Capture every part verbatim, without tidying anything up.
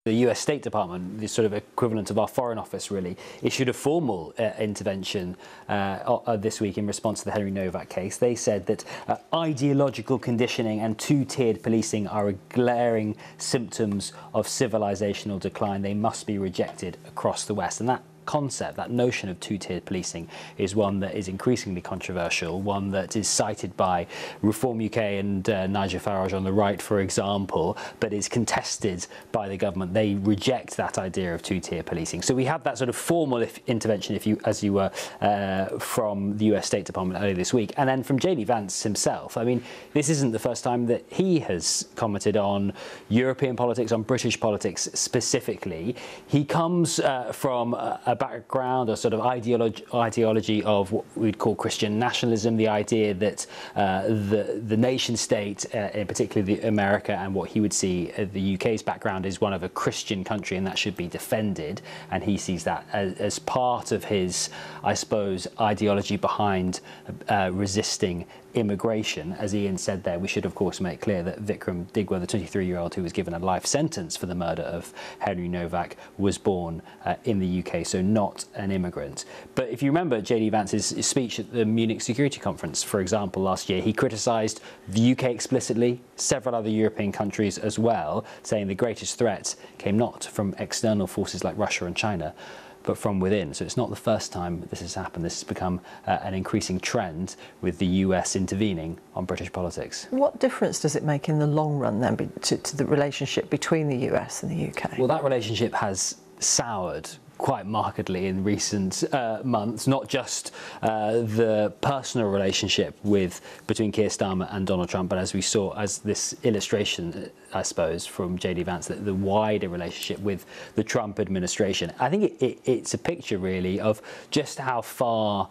The U S State Department, the sort of equivalent of our Foreign Office, really, issued a formal uh, intervention uh, uh, this week in response to the Henry Novak case. They said that uh, ideological conditioning and two-tiered policing are glaring symptoms of civilizational decline. They must be rejected across the West. And that concept, that notion of two-tiered policing, is one that is increasingly controversial, one that is cited by Reform U K and uh, Nigel Farage on the right, for example, but is contested by the government. They reject that idea of two-tier policing. So we had that sort of formal if intervention, if you, as you were, uh, from the U S State Department earlier this week, and then from J D Vance himself. I mean, this isn't the first time that he has commented on European politics, on British politics specifically. He comes uh, from a, a background, a sort of ideology, ideology of what we'd call Christian nationalism, the idea that uh, the, the nation state, uh, in particular the America, and what he would see uh, the U K's background is one of a Christian country, and that should be defended. And he sees that as, as part of his, I suppose, ideology behind uh, resisting immigration. As Ian said there, we should of course make clear that Vikram Digwa, the twenty-three-year-old who was given a life sentence for the murder of Henry Novak, was born uh, in the U K, so not an immigrant. But if you remember J D Vance's speech at the Munich Security Conference, for example, last year, he criticised the U K explicitly, several other European countries as well, saying the greatest threat came not from external forces like Russia and China, but from within. So it's not the first time this has happened. This has become uh, an increasing trend with the U S intervening on British politics. What difference does it make in the long run then to, to the relationship between the U S and the U K? Well, that relationship has soured quite markedly in recent uh, months, not just uh, the personal relationship with between Keir Starmer and Donald Trump, but as we saw, as this illustration, I suppose, from J D Vance, the, the wider relationship with the Trump administration. I think it, it, it's a picture really of just how far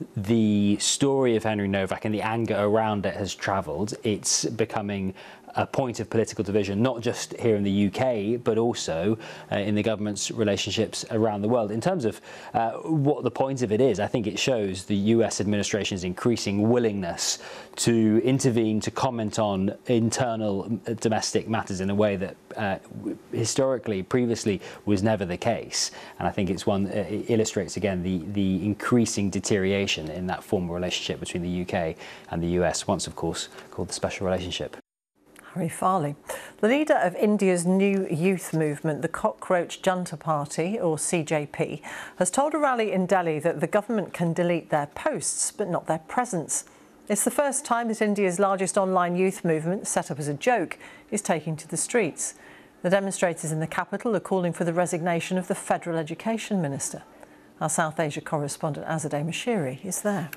the story of Henry Novak and the anger around it has travelled. It's becoming a point of political division, not just here in the U K, but also uh, in the government's relationships around the world. In terms of uh, what the point of it is, I think it shows the U S administration's increasing willingness to intervene, to comment on internal domestic matters in a way that uh, historically, previously, was never the case. And I think it's one, uh, it illustrates again the, the increasing deterioration in that former relationship between the U K and the U S, once of course called the Special Relationship. Hari Farley. The leader of India's new youth movement, the Cockroach Junta Party, or C J P, has told a rally in Delhi that the government can delete their posts, but not their presence. It's the first time that India's largest online youth movement, set up as a joke, is taking to the streets. The demonstrators in the capital are calling for the resignation of the Federal Education Minister. Our South Asia correspondent Azadeh Moshiri is there.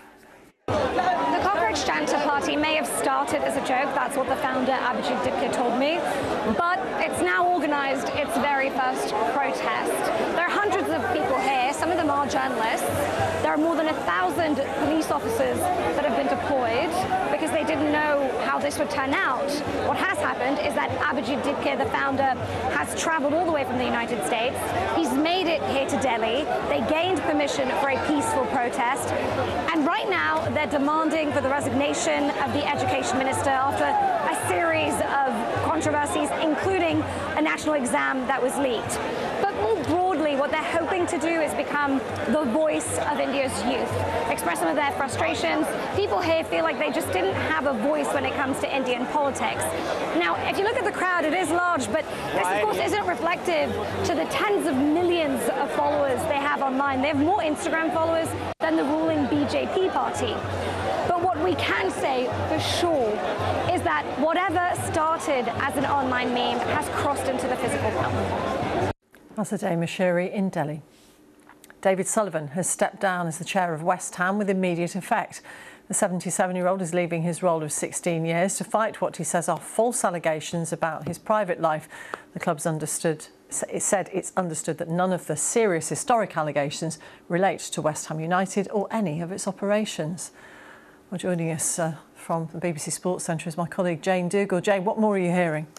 The Cockroach Junta Party may have started as a joke, that's what the founder Abhijit Dipke told me, but it's now organised its very first protest. There are hundreds of people here, some of them are journalists. There are more than a thousand police officers that have been deployed because they didn't know how this would turn out. What has happened is that Abhijit Dipke, the founder, has travelled all the way from the United States. He's made it here to Delhi. They gained permission for a peaceful protest, and right now they're demanding for the resignation of the education minister after a series of controversies, including a national exam that was leaked. But more broadly, what they're hoping to do is become the voice of India's youth, express some of their frustrations. People here feel like they just didn't have a voice when it comes to Indian politics. Now, if you look at the crowd, it is large, but this, of course, isn't reflective to the tens of millions of followers they have online. They have more Instagram followers than the ruling B J P party. But what we can say for sure is that whatever started as an online meme has crossed into the physical realm. Azadeh Moshiri in Delhi. David Sullivan has stepped down as the chair of West Ham with immediate effect. The seventy-seven-year-old is leaving his role of sixteen years to fight what he says are false allegations about his private life. The club's understood, it said it's understood that none of the serious historic allegations relate to West Ham United or any of its operations. Well, joining us uh, from the B B C Sports Centre is my colleague Jane Dougal. Jane, what more are you hearing?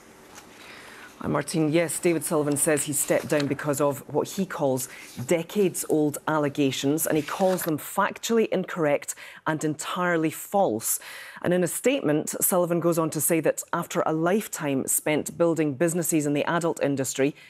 Hi, Martine. Yes, David Sullivan says he stepped down because of what he calls decades-old allegations, and he calls them factually incorrect and entirely false. And in a statement, Sullivan goes on to say that after a lifetime spent building businesses in the adult industry,